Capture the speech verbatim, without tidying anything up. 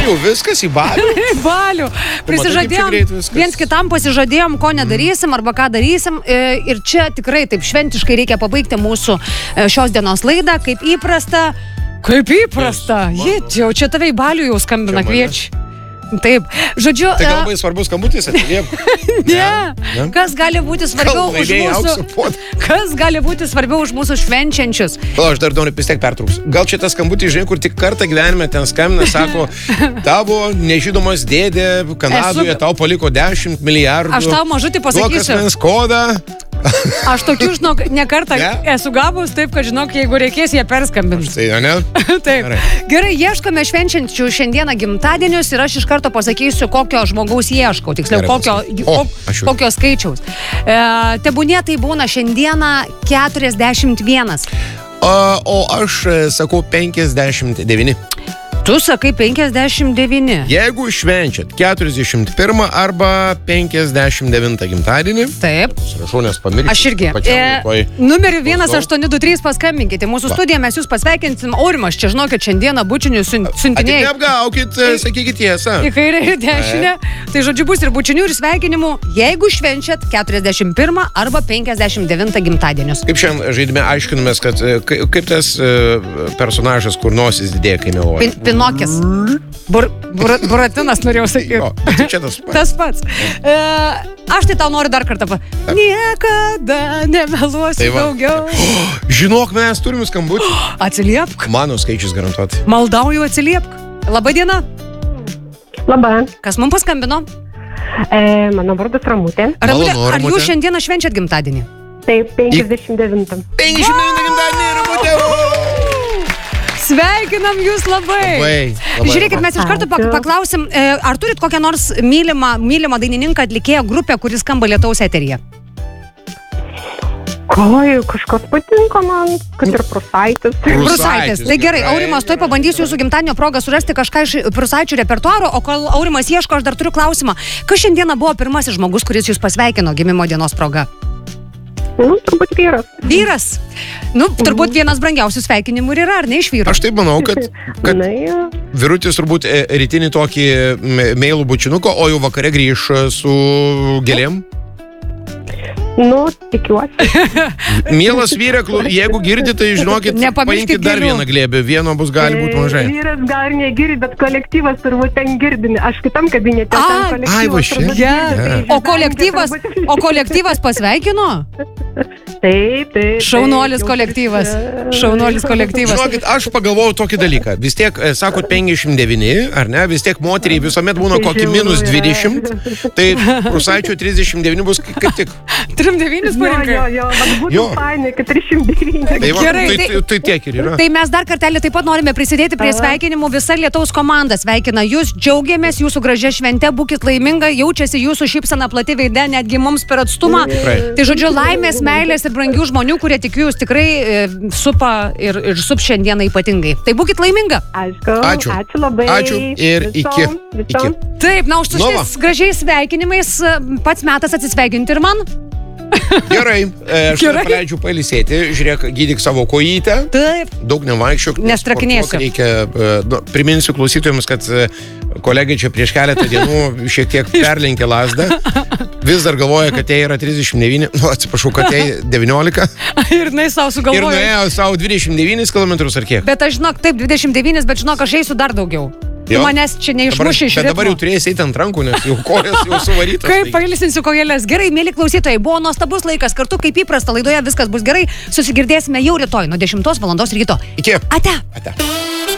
jau viskas į balių. Į balių. Prisižadėjom, viens kitam pasižadėjom, ko nedarysim arba ką darysim. Ir čia tikrai taip šventiškai reikia pabaigti mūsų šios dienos laidą, kaip įprasta. Kaip įprasta. Jie, jau čia tave į balių jau skambina kviečia. Taip, žodžiu... Tai labai svarbus skambutis atliep. Ne. ne. Kas gali būti svarbiau už mūsų... Kas gali būti svarbiau už mūsų švenčiančius? O, aš dar noriu pistiek pertrauks. Gal čia tas skambutis, žinai, kur tik kartą gyvenime ten skambina, sako, tavo nežinomas dėdė Kanadoje Esu... tau paliko dešimt milijardų. Aš tau mažutį pasakysiu. Duok asmens kodą. Aš tokių, žinok, ne kartą yeah. esu gavus, taip, kad, žinok, jeigu reikės, jie perskambins. Tai, ne? Taip. Gerai. Gerai, ieškome švenčiančių šiandieną gimtadienius ir aš iš karto pasakysiu, kokio žmogaus ieškau, tiksliau, Gerai, kokio, o, kokio skaičiaus. E, tebūnė tai būna šiandieną keturiasdešimt vienas. O, o aš sakau penkiasdešimt devyni. Tu sakai penkiasdešimt devyni. Jeigu švenčiat keturiasdešimt pirmą arba penkiasdešimt devintą gimtadienį. Taip. Rašau, nes pamiršau. Aš irgi. E, numeriu vienas aštuoni du trys paskambinkite. Mūsų studiją mes jūs pasveikinsim. Aurimas, čia žinokit, šiandieną bučinių siuntinėjai. Atik neapgaukit, sakykit tiesą. Į kairę ir dešinę. Tai žodžiu bus ir bučinių ir sveikinimų, jeigu švenčiat keturiasdešimt pirmą arba penkiasdešimt devintą gimtadienius. Kaip šiandien žaidime aiškinamės, kad kaip tas personažas, kur nosis didėja, kai meluoja. Pinokis. Bur, bur, buratinas norėjau sakyti. Jo, tai čia tas pats. Tas pats. E, aš tai tau noriu dar kartą pa... Niekada nemeluosiu tai daugiau. Oh, žinok, mes turim skambutį. Atsiliepk. Mano skaičius garantuoti. Maldauju, atsiliepk. Labą dieną. Labą. Kas mums paskambino? E, mano vardas Ramutė. Ramutė, ar jūs šiandieną švenčiat gimtadienį? Taip, penkiasdešimt devintą. penkiasdešimt devintą gimtadienį, Ramutė. Sveikinam jūs labai. Labai, labai. Žiūrėkit, mes iš karto paklausim, ar turit kokią nors mylimą, mylimą dainininką atlikėją grupę, kuris skamba Lietuvos eteryje? Oi, kažkas patinka man, kad ir Prūsaitis. Prūsaitis. Tai gerai, Aurimas, tuoj pabandysiu jūsų gimtadienio progą surasti kažką iš Prūsaičių repertuaro, o kol Aurimas ieško, aš dar turiu klausimą. Kas šiandieną buvo pirmasis žmogus, kuris jūs pasveikino gimimo dienos proga? Nu, turbūt vyras. Vyras? Nu, turbūt vienas brangiausių sveikinimų ir yra, ar ne iš vyro? Aš taip manau, kad, kad vyrutis turbūt rytinį tokį meilų bučinuko, o jau vakare grįž su gėlėm. Nu, tikiuosi. Mielas vyre, jeigu girdite, tai žinokit, paimkit dar vieną glėbį, vieno bus gali būti mažai. Vyras gal negirdi, bet kolektyvas turbūt ten girdini. Aš kitam kabinete. A, ai, va šiandien. Yeah. O kolektyvas, o kolektyvas pasveikino? Taip, taip. Šaunuolis kolektyvas. Šaunuolis kolektyvas. Žinokit, aš pagalvojau tokį dalyką. Vis tiek, sakot, penkiasdešimt devyni, ar ne? Vis tiek moteriai visuomet būna kokį minus dvidešimt. Tai Prūsaičio trisdešimt devyni bus kaip tik. trim devynis parinkai? Jo, jo, jo. Būtų fainai, kad trisdešimt devyni. Tai, va, Gerai, tai, tai, tai tiek ir yra. Tai mes dar kartelį taip pat norime prisidėti prie sveikinimų. Visa Lietuvos komanda sveikina jūs. Džiaugiamės jūsų gražia švente. Būkit laiminga. Jaučiasi jūsų šypsena plati veide, netgi mums per atstumą. Tikrai. Tai žodžiu, laimės, meilės ir brangių žmonių, kurie tikiu jūs tikrai e, supa ir, ir sup šiandieną ypatingai. Tai būkit laiminga. Aišku. Ačiū. Ačiū labai. Ačiū ir visom, iki. Visom. iki. Taip, na, už su šitais gražiais sveikinimais pats metas atsisveikinti ir man. Gerai, aš Gerai. paleidžiu pailsėti, žiūrėk, gydyk savo kojytę. Taip. Daug nevaikščiok. Nestrakinėsiu. Reikia, nu, priminsiu klausytojams, kad kolegai čia prieš keletą dienų šiek tiek perlenkė lazdą. Vis dar galvoja, kad jai yra trisdešimt devyni, nu, atsiprašau, kad jai devyniolika. Ir jinai savo sugalvoja. Ir nuėjo savo dvidešimt devynis kilometrus ar kiek. Bet aš žinok, taip, dvidešimt devynis, bet žinok, aš eisiu dar daugiau. Tu manęs čia neišmuši iš ritmo. Bet dabar jau turėsi eiti ant rankų, nes jau kojas jau suvarytas. Kaip pailsinsiu kojelės. Gerai, mėly klausytojai, buvo nuostabus laikas. Kartu kaip įprasta laidoje viskas bus gerai. Susigirdėsime jau rytoj nuo dešimtos valandos ryto. Iki. Ate. Ate.